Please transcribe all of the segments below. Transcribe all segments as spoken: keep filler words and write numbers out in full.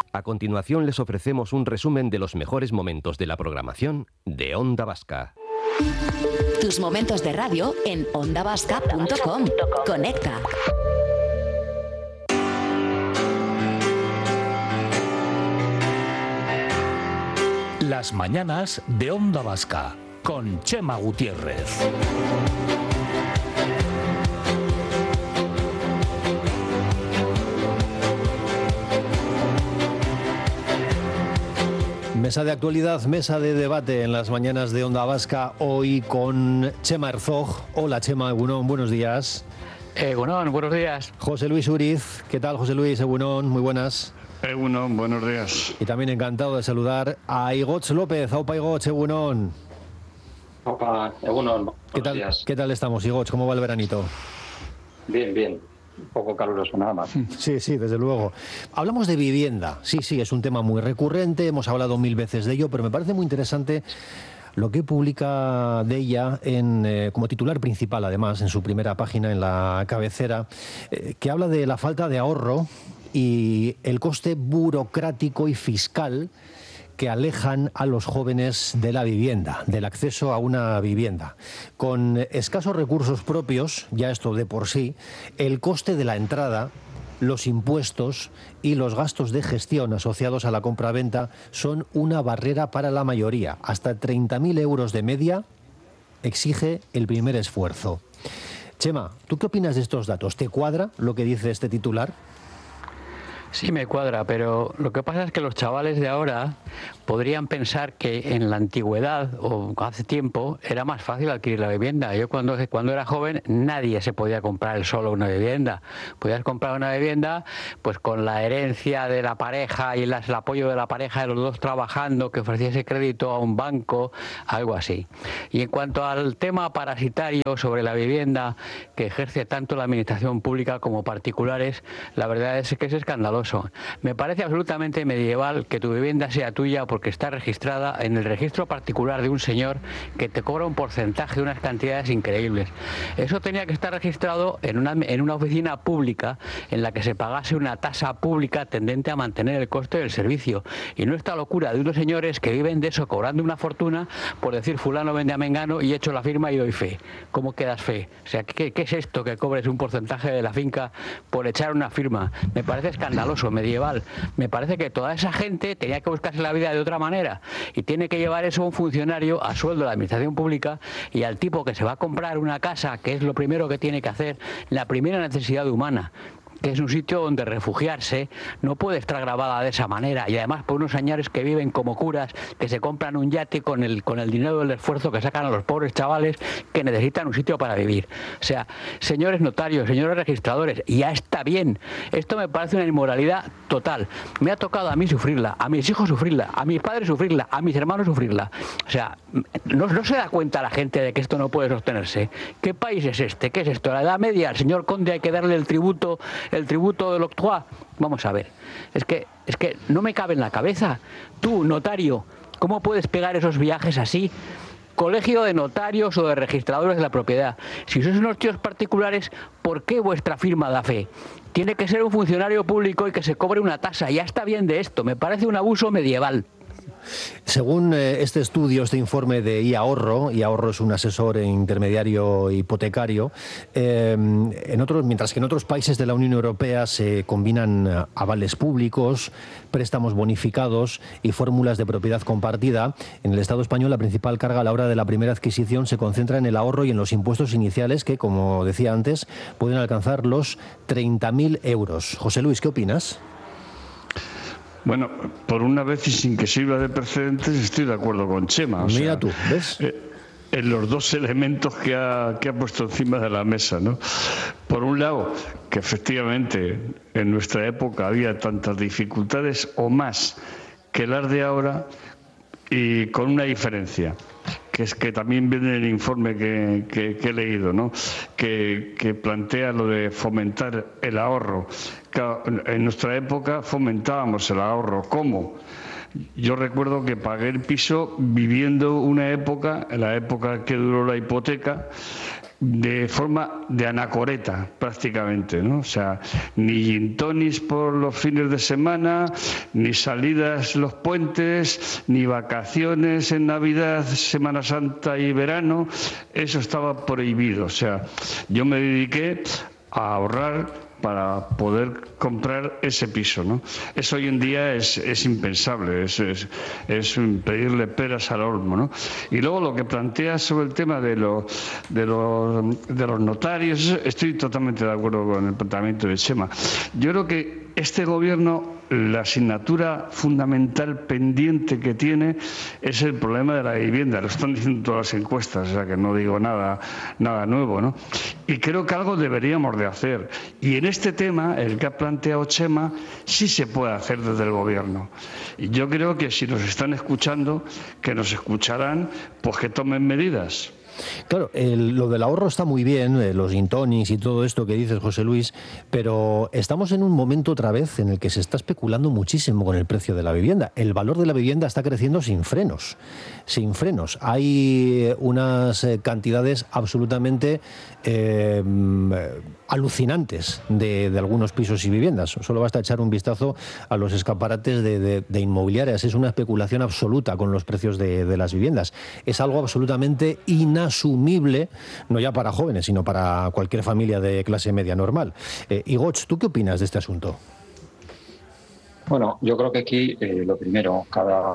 A continuación les ofrecemos un resumen de los mejores momentos de la programación de Onda Vasca. Tus momentos de radio en onda vasca punto com. Conecta. Las mañanas de Onda Vasca con Chema Gutiérrez. Mesa de actualidad, mesa de debate en las mañanas de Onda Vasca, hoy con Chema Herzog. Hola Chema, Egunon, buenos días. Egunon, buenos días. José Luis Uriz, ¿qué tal José Luis? Egunon, muy buenas. Egunon, buenos días. Y también encantado de saludar a Igoch López. Aupa Igoch, Egunon. Aupa, Egunon, ¿Qué tal, días. ¿Qué tal estamos, Igoch? ¿Cómo va el veranito? Bien, bien. Un poco caluroso nada más. Sí, sí, desde luego. Hablamos de vivienda. Sí, sí, es un tema muy recurrente. Hemos hablado mil veces de ello, pero me parece muy interesante lo que publica de ella en, eh, como titular principal, además, en su primera página, en la cabecera, eh, que habla de la falta de ahorro y el coste burocrático y fiscal que alejan a los jóvenes de la vivienda, del acceso a una vivienda. Con escasos recursos propios, ya esto de por sí, el coste de la entrada, los impuestos y los gastos de gestión asociados a la compraventa son una barrera para la mayoría. Hasta treinta mil euros de media exige el primer esfuerzo. Chema, ¿tú qué opinas de estos datos? ¿Te cuadra lo que dice este titular? Sí me cuadra, pero lo que pasa es que los chavales de ahora podrían pensar que en la antigüedad o hace tiempo era más fácil adquirir la vivienda. Yo cuando, cuando era joven nadie se podía comprar el solo una vivienda. Podías comprar una vivienda pues con la herencia de la pareja y las, el apoyo de la pareja de los dos trabajando, que ofreciese crédito a un banco, algo así. Y en cuanto al tema parasitario sobre la vivienda que ejerce tanto la administración pública como particulares, la verdad es que es escandaloso. Me parece absolutamente medieval que tu vivienda sea tuya porque está registrada en el registro particular de un señor que te cobra un porcentaje de unas cantidades increíbles. Eso tenía que estar registrado en una, en una oficina pública en la que se pagase una tasa pública tendente a mantener el coste del servicio. Y no esta locura de unos señores que viven de eso cobrando una fortuna por decir fulano vende a mengano y echo la firma y doy fe. ¿Cómo quedas fe? O sea, ¿qué, qué es esto que cobres un porcentaje de la finca por echar una firma? Me parece escandaloso. Medieval. Me parece que toda esa gente tenía que buscarse la vida de otra manera y tiene que llevar eso a un funcionario a sueldo de la administración pública y al tipo que se va a comprar una casa, que es lo primero que tiene que hacer, la primera necesidad humana, que es un sitio donde refugiarse, no puede estar grabada de esa manera, y además por unos señores que viven como curas, que se compran un yate con el, con el dinero del esfuerzo que sacan a los pobres chavales que necesitan un sitio para vivir. O sea, señores notarios, señores registradores, ya está bien. Esto me parece una inmoralidad total. Me ha tocado a mí sufrirla, a mis hijos sufrirla, a mis padres sufrirla, a mis hermanos sufrirla. O sea, no, no se da cuenta la gente de que esto no puede sostenerse. ¿Qué país es este? ¿Qué es esto? ¿La Edad Media? Al señor conde hay que darle el tributo el tributo del octroi. Vamos a ver, es que es que no me cabe en la cabeza. Tú, notario, ¿cómo puedes pegar esos viajes así? Colegio de notarios o de registradores de la propiedad. Si sois unos tíos particulares, ¿por qué vuestra firma da fe? Tiene que ser un funcionario público y que se cobre una tasa. Ya está bien de esto, me parece un abuso medieval. Según eh, este estudio, este informe de iAhorro, iAhorro es un asesor e intermediario hipotecario, eh, en otros, mientras que en otros países de la Unión Europea se combinan avales públicos, préstamos bonificados y fórmulas de propiedad compartida, en el Estado español la principal carga a la hora de la primera adquisición se concentra en el ahorro y en los impuestos iniciales que, como decía antes, pueden alcanzar los treinta mil euros. José Luis, ¿qué opinas? Bueno, por una vez y sin que sirva de precedentes, estoy de acuerdo con Chema. O Mira sea, tú, ¿ves? Eh, en los dos elementos que ha, que ha puesto encima de la mesa, ¿no? Por un lado, que efectivamente en nuestra época había tantas dificultades o más que las de ahora, y con una diferencia, que es que también viene en el informe que, que, que he leído, ¿no? Que, que plantea lo de fomentar el ahorro. Claro, en nuestra época fomentábamos el ahorro. ¿Cómo? Yo recuerdo que pagué el piso viviendo una época, en la época que duró la hipoteca, de forma de anacoreta prácticamente, ¿no? O sea, ni gin tonics por los fines de semana, ni salidas los puentes, ni vacaciones en Navidad, Semana Santa y verano, eso estaba prohibido. O sea, yo me dediqué a ahorrar para poder comprar ese piso, ¿no? Eso hoy en día es, es impensable, es, es, es pedirle peras al olmo, ¿no? Y luego lo que planteas sobre el tema de, lo, de, los, de los notarios, estoy totalmente de acuerdo con el planteamiento de Chema. Yo creo que este gobierno, la asignatura fundamental pendiente que tiene es el problema de la vivienda. Lo están diciendo todas las encuestas, o sea que no digo nada, nada nuevo, ¿no? Y creo que algo deberíamos de hacer. Y en este tema, el que ha planteado Chema, sí se puede hacer desde el gobierno. Y yo creo que si nos están escuchando, que nos escucharán, pues que tomen medidas. Claro, el, lo del ahorro está muy bien, eh, los gin tonics y todo esto que dices, José Luis, pero estamos en un momento otra vez en el que se está especulando muchísimo con el precio de la vivienda. El valor de la vivienda está creciendo sin frenos, sin frenos. Hay unas eh, cantidades absolutamente eh, alucinantes de, de algunos pisos y viviendas. Solo basta echar un vistazo a los escaparates de, de, de inmobiliarias. Es una especulación absoluta con los precios de, de las viviendas. Es algo absolutamente inasumible. asumible, no ya para jóvenes, sino para cualquier familia de clase media normal. Eh, Igoch, ¿tú qué opinas de este asunto? Bueno, yo creo que aquí eh, lo primero, cada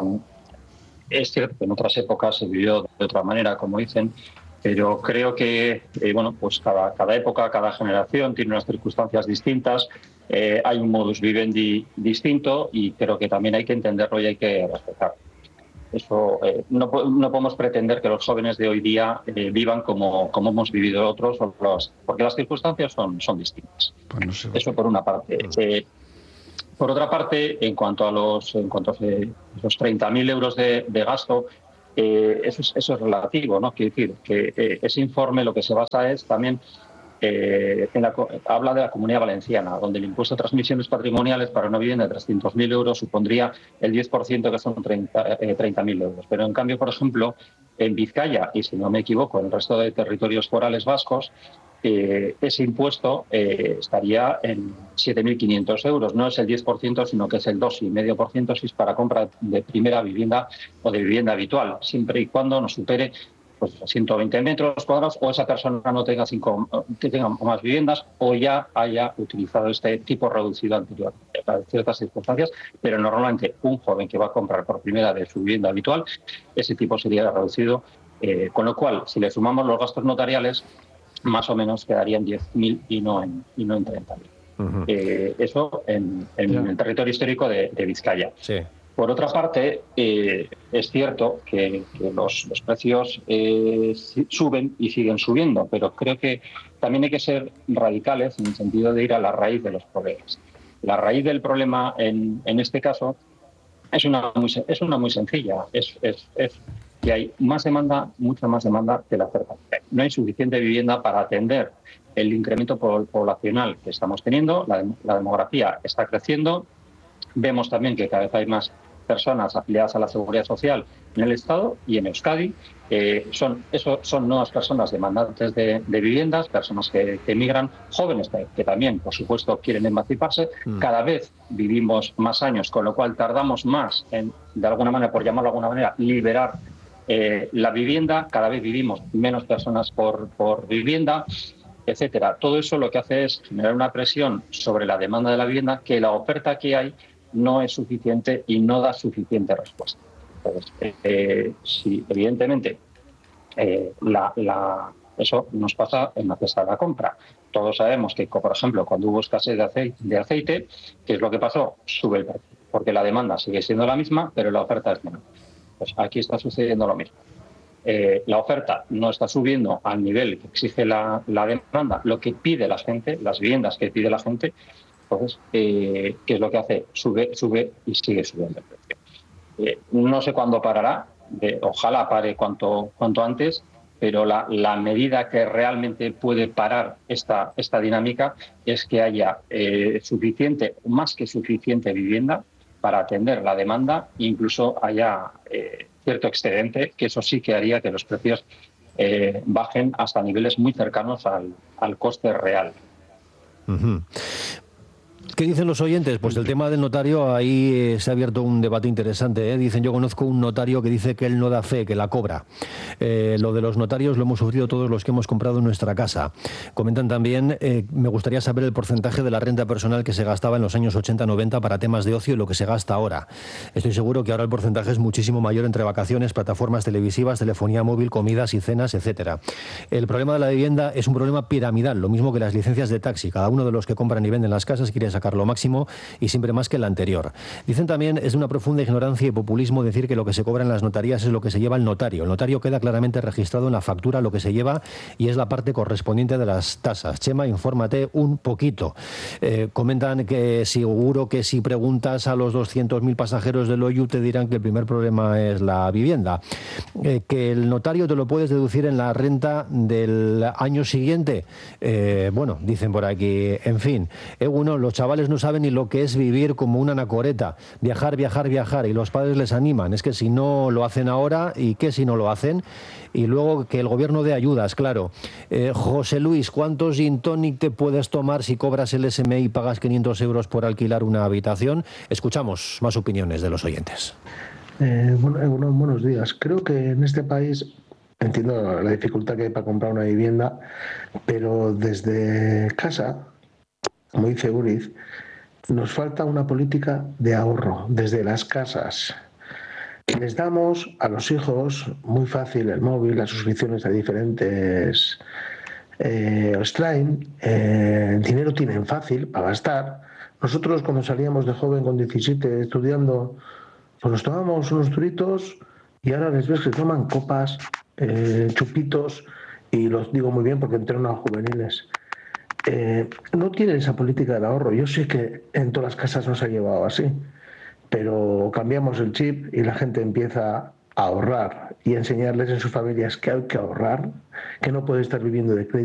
es cierto que en otras épocas se vivió de otra manera, como dicen, pero creo que eh, bueno, pues cada, cada época, cada generación tiene unas circunstancias distintas, eh, hay un modus vivendi distinto y creo que también hay que entenderlo y hay que respetarlo. Eso, eh, no, no podemos pretender que los jóvenes de hoy día eh, vivan como, como hemos vivido otros, porque las circunstancias son, son distintas. Pues no sé. Eso por una parte. Eh, por otra parte, en cuanto a los, en cuanto a los treinta mil euros de, de gasto, eh, eso, es, eso es relativo, ¿no? Quiero decir que eh, ese informe lo que se basa es también Eh, en la, habla de la Comunidad Valenciana, donde el impuesto de transmisiones patrimoniales para una vivienda de trescientos mil euros supondría el diez por ciento, que son treinta mil euros. Pero en cambio, por ejemplo, en Vizcaya, y si no me equivoco, en el resto de territorios forales vascos, eh, ese impuesto eh, estaría en siete mil quinientos euros. No es el diez por ciento, sino que es el dos coma cinco por ciento si es para compra de primera vivienda o de vivienda habitual, siempre y cuando no supere pues ciento veinte metros cuadrados, o esa persona no tenga cinco, que tenga más viviendas, o ya haya utilizado este tipo reducido anterior para ciertas circunstancias, pero normalmente un joven que va a comprar por primera vez su vivienda habitual, ese tipo sería reducido, eh, con lo cual, si le sumamos los gastos notariales, más o menos quedarían diez mil y no en, y no en treinta mil. Uh-huh. Eh, eso en, en yeah. el territorio histórico de, de Vizcaya. Sí. Por otra parte, eh, es cierto que, que los, los precios eh, suben y siguen subiendo, pero creo que también hay que ser radicales en el sentido de ir a la raíz de los problemas. La raíz del problema, en, en este caso, es una muy, es una muy sencilla. Es, es, es que hay más demanda, mucha más demanda que la oferta. No hay suficiente vivienda para atender el incremento poblacional que estamos teniendo. La, la demografía está creciendo. Vemos también que cada vez hay más personas afiliadas a la Seguridad Social en el Estado y en Euskadi. Eh, son, eso son nuevas personas demandantes de, de viviendas, personas que, que emigran, jóvenes que, que también, por supuesto, quieren emanciparse. Mm. Cada vez vivimos más años, con lo cual tardamos más en, de alguna manera, por llamarlo de alguna manera, liberar eh, la vivienda. Cada vez vivimos menos personas por, por vivienda, etcétera. Todo eso lo que hace es generar una presión sobre la demanda de la vivienda, que la oferta que hay no es suficiente y no da suficiente respuesta. Entonces, eh, sí, evidentemente, eh, la, la, eso nos pasa en la cesta de la compra. Todos sabemos que, por ejemplo, cuando hubo escasez de aceite, de aceite, ¿qué es lo que pasó? Sube el precio, porque la demanda sigue siendo la misma, pero la oferta es menor. Pues aquí está sucediendo lo mismo. Eh, la oferta no está subiendo al nivel que exige la, la demanda, lo que pide la gente, las viviendas que pide la gente. Entonces, eh, ¿qué es lo que hace? Sube, sube y sigue subiendo el precio. Eh, no sé cuándo parará, de, ojalá pare cuanto, cuanto antes, pero la, la medida que realmente puede parar esta, esta dinámica es que haya eh, suficiente, más que suficiente vivienda para atender la demanda, e incluso haya eh, cierto excedente, que eso sí que haría que los precios eh, bajen hasta niveles muy cercanos al, al coste real. Uh-huh. ¿Qué dicen los oyentes? Pues el tema del notario, ahí eh, se ha abierto un debate interesante. ¿eh? Dicen, yo conozco un notario que dice que él no da fe, que la cobra. Eh, lo de los notarios lo hemos sufrido todos los que hemos comprado en nuestra casa. Comentan también, eh, me gustaría saber el porcentaje de la renta personal que se gastaba en los años ochenta noventa para temas de ocio y lo que se gasta ahora. Estoy seguro que ahora el porcentaje es muchísimo mayor entre vacaciones, plataformas televisivas, telefonía móvil, comidas y cenas, etcétera. El problema de la vivienda es un problema piramidal, lo mismo que las licencias de taxi. Cada uno de los que compran y venden las casas quiere sacar lo máximo y siempre más que el anterior. Dicen también, es de una profunda ignorancia y populismo decir que lo que se cobra en las notarías es lo que se lleva el notario. El notario queda claramente registrado en la factura lo que se lleva y es la parte correspondiente de las tasas. Chema, infórmate un poquito. Eh, comentan que seguro que si preguntas a los doscientos mil pasajeros del O Y U te dirán que el primer problema es la vivienda. Eh, que el notario te lo puedes deducir en la renta del año siguiente. Eh, bueno, dicen por aquí, en fin, eh, uno, los chavales no saben ni lo que es vivir como una anacoreta, viajar, viajar, viajar, y los padres les animan. Es que si no lo hacen ahora, ¿y qué si no lo hacen? Y luego que el gobierno dé ayudas, claro. Eh, José Luis, ¿cuántos gin tonic te puedes tomar si cobras el S M I y pagas quinientos euros por alquilar una habitación? Escuchamos más opiniones de los oyentes. Eh, bueno, eh, bueno, buenos días. Creo que en este país entiendo la dificultad que hay para comprar una vivienda, pero desde casa, como dice Uriz, nos falta una política de ahorro desde las casas. Les damos a los hijos muy fácil el móvil, las suscripciones a diferentes eh, Stream, eh, el dinero tienen fácil para gastar. Nosotros cuando salíamos de joven con diecisiete estudiando, pues nos tomábamos unos duritos y ahora les ves que toman copas, eh, chupitos, y los digo muy bien porque entreno a juveniles. Eh, no tienen esa política del ahorro. Yo sé que en todas las casas no se ha llevado así, pero cambiamos el chip y la gente empieza a ahorrar y enseñarles en sus familias que hay que ahorrar, que no puede estar viviendo de crédito.